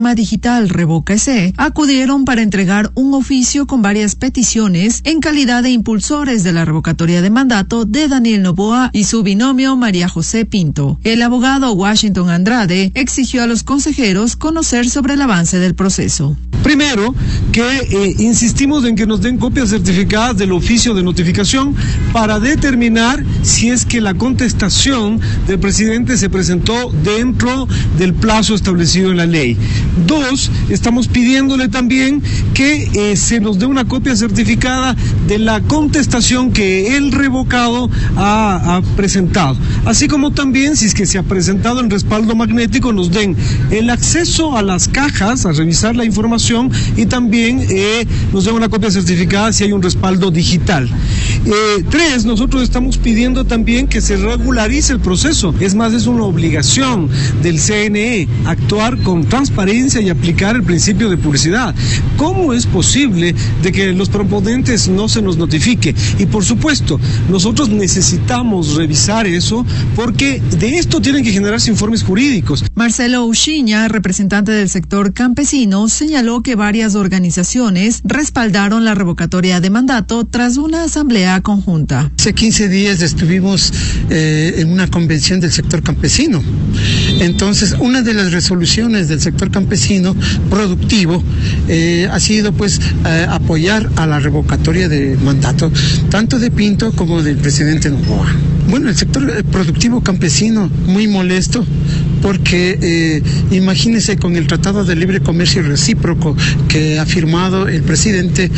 Digital Revóquese acudieron para entregar un oficio con varias peticiones en calidad de impulsores de la revocatoria de mandato de Daniel Noboa y su binomio María José Pinto. El abogado Washington Andrade exigió a los consejeros conocer sobre el avance del proceso. Primero, que insistimos en que nos den copias certificadas del oficio de notificación para determinar si es que la contestación del presidente se presentó dentro del plazo establecido en la ley. Dos, estamos pidiéndole también que se nos dé una copia certificada de la contestación que el revocado ha presentado. Así como también, si es que se ha presentado en respaldo magnético, nos den el acceso a las cajas, a revisar la información y también nos den una copia certificada si hay un respaldo digital. Tres, nosotros estamos pidiendo también que se regularice el proceso. Es más, es una obligación del CNE actuar con transparencia y aplicar el principio de publicidad. ¿Cómo es posible de que los proponentes no se nos notifique? Y por supuesto, nosotros necesitamos revisar eso porque de esto tienen que generarse informes jurídicos. Marcelo Uchiña, representante del sector campesino, señaló que varias organizaciones respaldaron la revocatoria de mandato tras una asamblea conjunta. Hace 15 días estuvimos en una convención del sector campesino. Entonces, una de las resoluciones del sector campesino productivo ha sido apoyar a la revocatoria de mandato, tanto de Pinto como del presidente Noboa. Bueno, el sector productivo campesino muy molesto porque imagínense, con el Tratado de Libre Comercio Recíproco que ha firmado el presidente,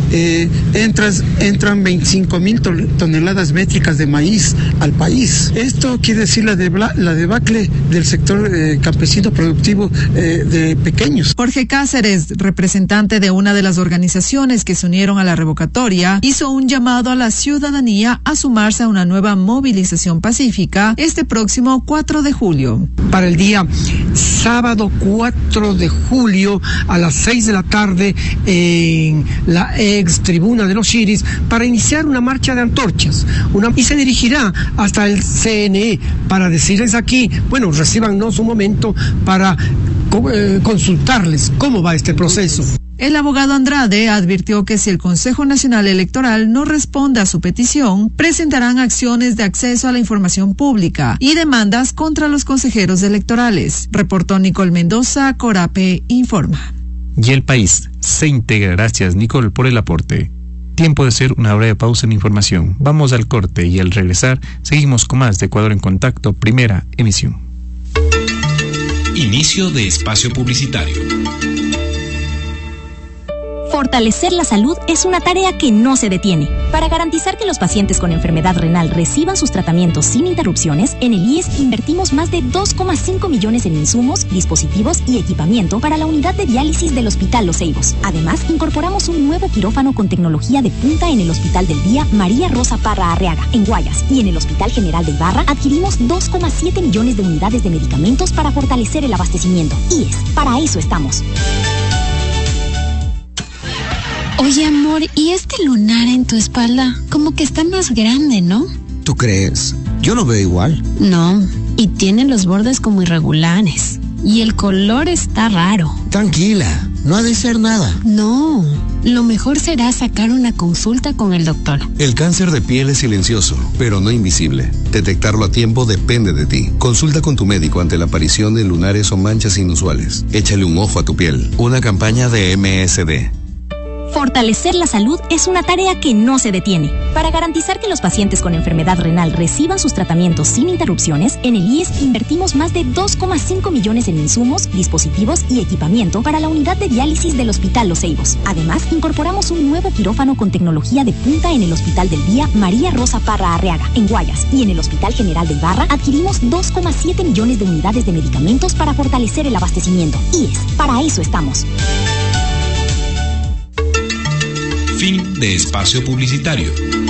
entran 25,000 toneladas métricas de maíz al país. Esto quiere decir la debacle del sector campesino productivo de pequeños. Jorge Cáceres, representante de una de las organizaciones que se unieron a la revocatoria, hizo un llamado a la ciudadanía a sumarse a una nueva movilización pacífica este próximo 4 de julio. Para el día sábado 4 de julio a las 6 de la tarde en la ex tribuna de los Chiris para iniciar una marcha de antorchas y se dirigirá hasta el CNE para decirles aquí, recíbanos un momento para consultarles cómo va este proceso. El abogado Andrade advirtió que si el Consejo Nacional Electoral no responde a su petición, presentarán acciones de acceso a la información pública y demandas contra los consejeros electorales. Reportó Nicole Mendoza, Corape Informa. Y el país se integra. Gracias, Nicole, por el aporte. Tiempo de hacer una breve pausa en información. Vamos al corte y al regresar seguimos con más de Ecuador en Contacto, primera emisión. Inicio de espacio publicitario. Fortalecer la salud es una tarea que no se detiene. Para garantizar que los pacientes con enfermedad renal reciban sus tratamientos sin interrupciones, en el IES invertimos más de 2,5 millones en insumos, dispositivos y equipamiento para la unidad de diálisis del Hospital Los Ceibos. Además, incorporamos un nuevo quirófano con tecnología de punta en el Hospital del Día María Rosa Parra Arriaga, en Guayas, y en el Hospital General de Ibarra adquirimos 2,7 millones de unidades de medicamentos para fortalecer el abastecimiento. IES, para eso estamos. Oye, amor, ¿y este lunar en tu espalda? Como que está más grande, ¿no? ¿Tú crees? Yo lo veo igual. No, y tiene los bordes como irregulares. Y el color está raro. Tranquila, no ha de ser nada. No, lo mejor será sacar una consulta con el doctor. El cáncer de piel es silencioso, pero no invisible. Detectarlo a tiempo depende de ti. Consulta con tu médico ante la aparición de lunares o manchas inusuales. Échale un ojo a tu piel. Una campaña de MSD. Fortalecer la salud es una tarea que no se detiene. Para garantizar que los pacientes con enfermedad renal reciban sus tratamientos sin interrupciones, en el IES invertimos más de 2,5 millones en insumos, dispositivos y equipamiento para la unidad de diálisis del Hospital Los Ceibos. Además, incorporamos un nuevo quirófano con tecnología de punta en el Hospital del Día María Rosa Parra Arriaga, en Guayas, y en el Hospital General de Ibarra adquirimos 2,7 millones de unidades de medicamentos para fortalecer el abastecimiento. IES, para eso estamos. Fin de espacio publicitario.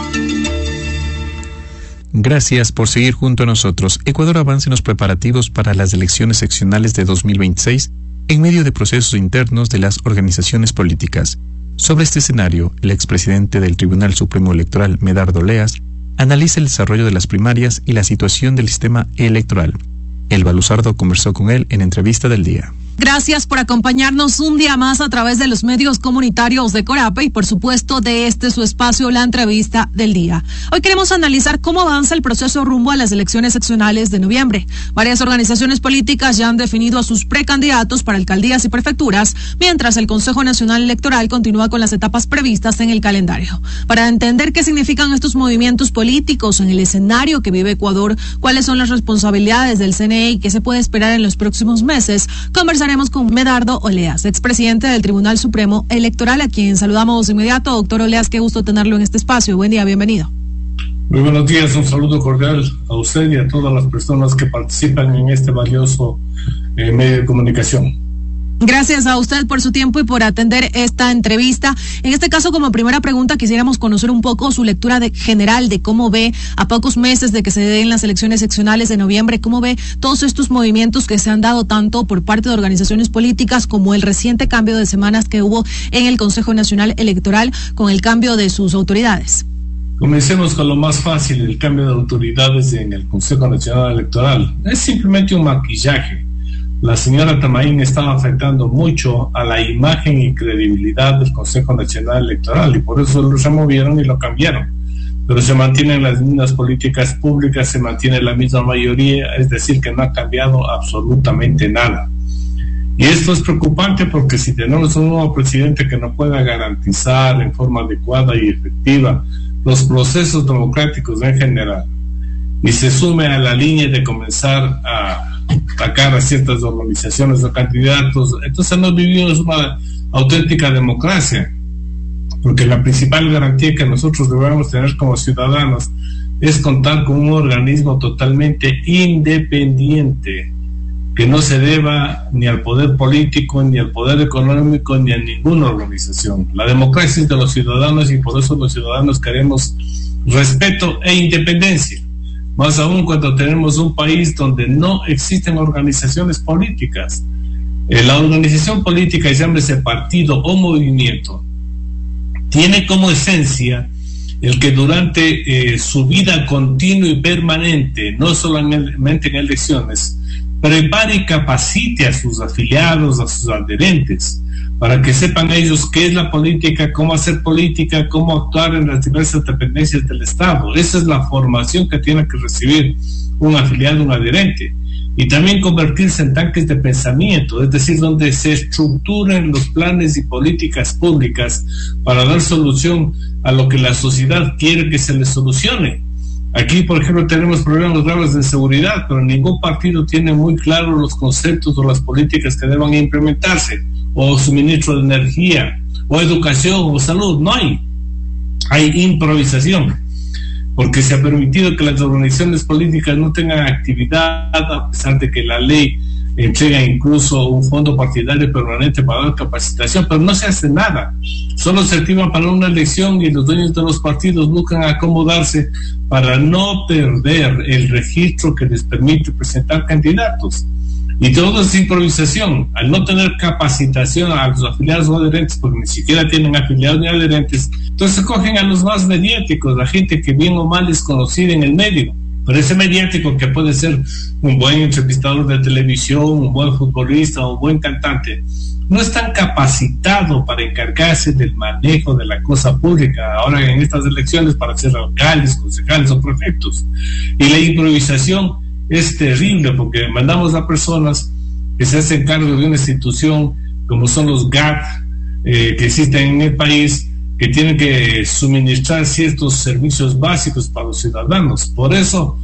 Gracias por seguir junto a nosotros. Ecuador avanza en los preparativos para las elecciones seccionales de 2026 en medio de procesos internos de las organizaciones políticas. Sobre este escenario, el expresidente del Tribunal Supremo Electoral, Medardo Leas, analiza el desarrollo de las primarias y la situación del sistema electoral. Elba Luzardo conversó con él en Entrevista del Día. Gracias por acompañarnos un día más a través de los medios comunitarios de Corape y por supuesto de su espacio, la entrevista del día. Hoy queremos analizar cómo avanza el proceso rumbo a las elecciones seccionales de noviembre. Varias organizaciones políticas ya han definido a sus precandidatos para alcaldías y prefecturas, mientras el Consejo Nacional Electoral continúa con las etapas previstas en el calendario. Para entender qué significan estos movimientos políticos en el escenario que vive Ecuador, cuáles son las responsabilidades del CNE y qué se puede esperar en los próximos meses, conversaremos con Medardo Oleas, expresidente del Tribunal Supremo Electoral, a quien saludamos de inmediato. Doctor Oleas, qué gusto tenerlo en este espacio. Buen día, bienvenido. Muy buenos días, un saludo cordial a usted y a todas las personas que participan en este valioso medio de comunicación. Gracias a usted por su tiempo y por atender esta entrevista. En este caso, como primera pregunta, quisiéramos conocer un poco su lectura general de cómo ve, a pocos meses de que se den las elecciones seccionales de noviembre, cómo ve todos estos movimientos que se han dado tanto por parte de organizaciones políticas como el reciente cambio de semanas que hubo en el Consejo Nacional Electoral con el cambio de sus autoridades. Comencemos con lo más fácil, el cambio de autoridades en el Consejo Nacional Electoral. Es simplemente un maquillaje. La señora Tamaín estaba afectando mucho a la imagen y credibilidad del Consejo Nacional Electoral y por eso lo removieron y lo cambiaron. Pero se mantienen las mismas políticas públicas, se mantiene la misma mayoría, es decir, que no ha cambiado absolutamente nada. Y esto es preocupante porque si tenemos un nuevo presidente que no pueda garantizar en forma adecuada y efectiva los procesos democráticos en general, y se sume a la línea de comenzar a atacar a ciertas organizaciones o candidatos, entonces no vivimos una auténtica democracia, porque la principal garantía que nosotros debemos tener como ciudadanos es contar con un organismo totalmente independiente, que no se deba ni al poder político, ni al poder económico, ni a ninguna organización. La democracia es de los ciudadanos y por eso los ciudadanos queremos respeto e independencia. Más aún cuando tenemos un país donde no existen organizaciones políticas. La organización política, llámese partido o movimiento, tiene como esencia el que durante su vida continua y permanente, no solamente en elecciones, prepare y capacite a sus afiliados, a sus adherentes, para que sepan ellos qué es la política, cómo hacer política, cómo actuar en las diversas dependencias del Estado. Esa es la formación que tiene que recibir un afiliado, un adherente. Y también convertirse en tanques de pensamiento, es decir, donde se estructuren los planes y políticas públicas para dar solución a lo que la sociedad quiere que se le solucione. Aquí, por ejemplo, tenemos problemas graves de seguridad, pero ningún partido tiene muy claros los conceptos o las políticas que deban implementarse, o suministro de energía, o educación, o salud. No hay. Hay improvisación, porque se ha permitido que las organizaciones políticas no tengan actividad, a pesar de que la ley entrega incluso un fondo partidario permanente para dar capacitación, pero no se hace nada. Solo se activan para una elección y los dueños de los partidos buscan acomodarse para no perder el registro que les permite presentar candidatos. Y todo es improvisación. Al no tener capacitación a los afiliados o adherentes, porque ni siquiera tienen afiliados ni adherentes, entonces cogen a los más mediáticos, la gente que bien o mal es conocida en el medio. Pero ese mediático, que puede ser un buen entrevistador de televisión, un buen futbolista o un buen cantante, no es tan capacitado para encargarse del manejo de la cosa pública ahora en estas elecciones para ser alcaldes, concejales o prefectos. Y la improvisación es terrible porque mandamos a personas que se hacen cargo de una institución como son los GAT que existen en el país, que tienen que suministrar ciertos servicios básicos para los ciudadanos. Por eso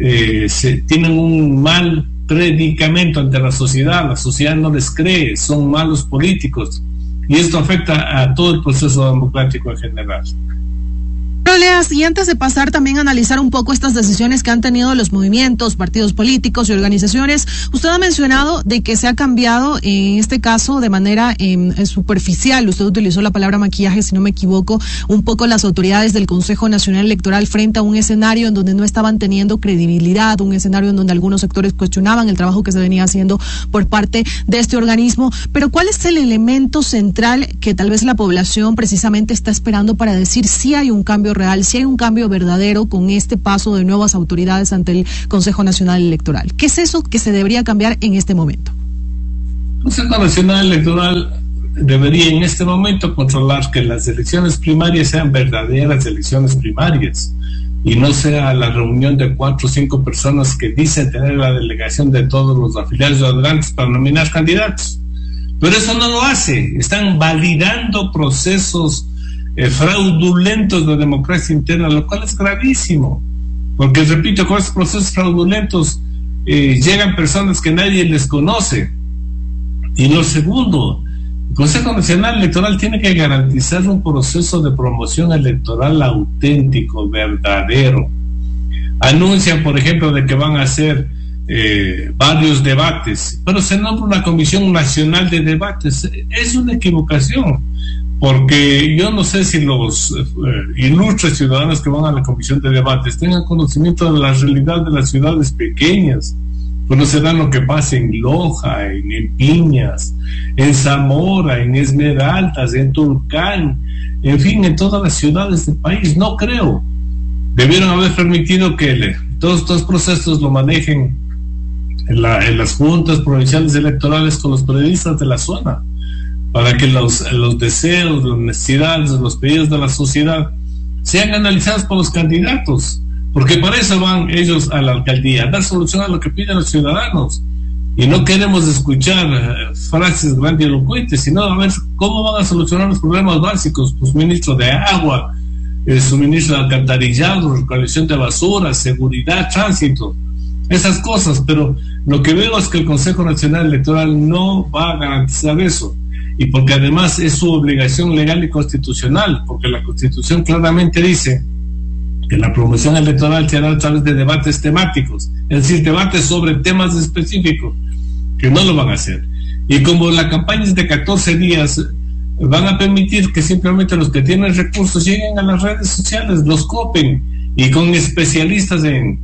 tienen un mal predicamento ante la sociedad no les cree, son malos políticos, y esto afecta a todo el proceso democrático en general. Oleas, y antes de pasar también a analizar un poco estas decisiones que han tenido los movimientos, partidos políticos y organizaciones, usted ha mencionado de que se ha cambiado, en este caso, de manera superficial, usted utilizó la palabra maquillaje, si no me equivoco, un poco las autoridades del Consejo Nacional Electoral frente a un escenario en donde no estaban teniendo credibilidad, un escenario en donde algunos sectores cuestionaban el trabajo que se venía haciendo por parte de este organismo. Pero ¿cuál es el elemento central que tal vez la población precisamente está esperando para decir si hay un cambio real, si hay un cambio verdadero con este paso de nuevas autoridades ante el Consejo Nacional Electoral? ¿Qué es eso que se debería cambiar en este momento? Consejo Nacional Electoral debería en este momento controlar que las elecciones primarias sean verdaderas elecciones primarias y no sea la reunión de 4 o 5 personas que dicen tener la delegación de todos los afiliados y adelantes para nominar candidatos. Pero eso no lo hace. Están validando procesos fraudulentos de democracia interna, lo cual es gravísimo. Porque, repito, con esos procesos fraudulentos llegan personas que nadie les conoce. Y lo segundo, el Consejo Nacional Electoral tiene que garantizar un proceso de promoción electoral auténtico, verdadero. Anuncian, por ejemplo, de que van a hacer varios debates, pero se nombra una Comisión Nacional de Debates. Es una equivocación, porque yo no sé si los ilustres ciudadanos que van a la Comisión de Debates tengan conocimiento de la realidad de las ciudades pequeñas. Conocerán lo que pasa en Loja, en Piñas, en Zamora, en Esmeraldas, en Tulcán, en fin, en todas las ciudades del país. No creo. Debieron haber permitido que todos estos procesos lo manejen en las juntas provinciales electorales con los periodistas de la zona, para que los deseos, las necesidades, los pedidos de la sociedad sean analizados por los candidatos. Porque para eso van ellos a la alcaldía, a dar solución a lo que piden los ciudadanos. Y no queremos escuchar frases grandilocuentes, sino a ver cómo van a solucionar los problemas básicos, pues suministro de agua, suministro de alcantarillado, recolección de basura, seguridad, tránsito, esas cosas. Pero lo que veo es que el Consejo Nacional Electoral no va a garantizar eso. Y porque además es su obligación legal y constitucional, porque la Constitución claramente dice que la promoción electoral se hará a través de debates temáticos, es decir, debates sobre temas específicos, que no lo van a hacer. Y como la campaña es de 14 días, van a permitir que simplemente los que tienen recursos lleguen a las redes sociales, los copen, y con especialistas en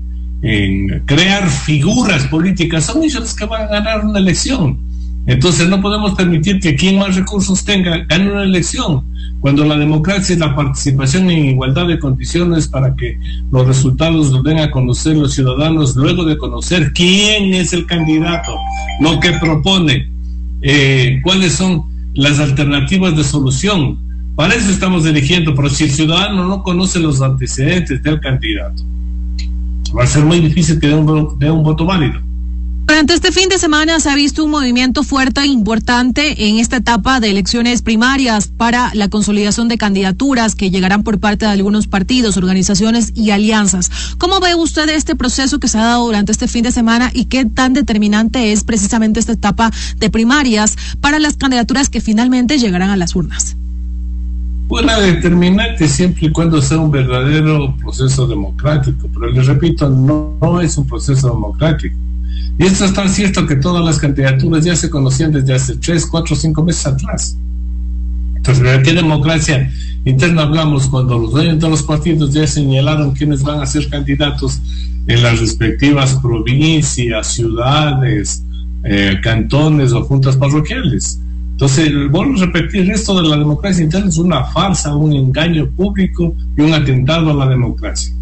crear figuras políticas, son ellos los que van a ganar una elección. Entonces no podemos permitir que quien más recursos tenga gane una elección, cuando la democracia es la participación en igualdad de condiciones para que los resultados los den a conocer los ciudadanos luego de conocer quién es el candidato, lo que propone, cuáles son las alternativas de solución. Para eso estamos eligiendo, pero si el ciudadano no conoce los antecedentes del candidato, va a ser muy difícil que dé un voto válido. Durante este fin de semana se ha visto un movimiento fuerte e importante en esta etapa de elecciones primarias para la consolidación de candidaturas que llegarán por parte de algunos partidos, organizaciones y alianzas. ¿Cómo ve usted este proceso que se ha dado durante este fin de semana y qué tan determinante es precisamente esta etapa de primarias para las candidaturas que finalmente llegarán a las urnas? Bueno, determinante siempre y cuando sea un verdadero proceso democrático, pero les repito, no es un proceso democrático. Y esto es tan cierto que todas las candidaturas ya se conocían desde hace 3, 4, 5 meses atrás. Entonces, ¿de qué democracia interna hablamos cuando los dueños de los partidos ya señalaron quiénes van a ser candidatos en las respectivas provincias, ciudades, cantones o juntas parroquiales? Entonces, vuelvo a repetir, esto de la democracia interna es una farsa, un engaño público y un atentado a la democracia.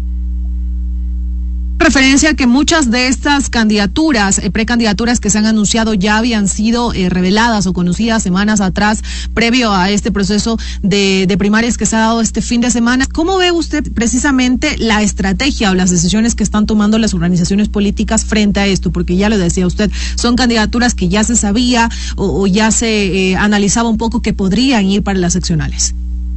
Referencia a que muchas de estas candidaturas, precandidaturas que se han anunciado ya habían sido reveladas o conocidas semanas atrás, previo a este proceso de primarias que se ha dado este fin de semana. ¿Cómo ve usted precisamente la estrategia o las decisiones que están tomando las organizaciones políticas frente a esto? Porque ya lo decía usted, son candidaturas que ya se sabía o ya se analizaba un poco que podrían ir para las seccionales.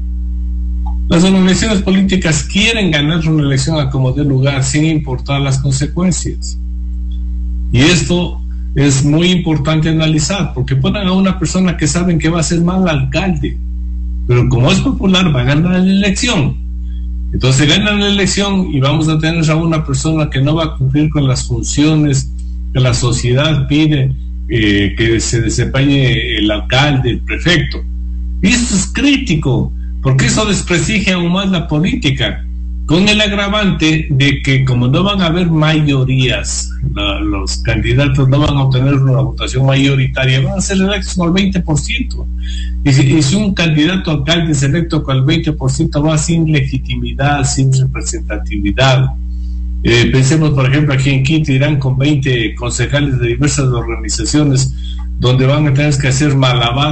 Las organizaciones políticas quieren ganar una elección a como dé lugar, sin importar las consecuencias. Y esto es muy importante analizar, porque ponen a una persona que saben que va a ser mal alcalde, pero como es popular va a ganar la elección. Entonces ganan la elección y vamos a tener a una persona que no va a cumplir con las funciones que la sociedad pide que se desempeñe el alcalde, el prefecto. Y esto es crítico, porque eso desprestigia aún más la política, con el agravante de que como no van a haber mayorías, los candidatos no van a obtener una votación mayoritaria, van a ser electos con el 20%. Y si un candidato a alcalde es electo con el 20%, va sin legitimidad, sin representatividad. Pensemos, por ejemplo, aquí en Quito irán con 20 concejales de diversas organizaciones, donde van a tener que hacer malabares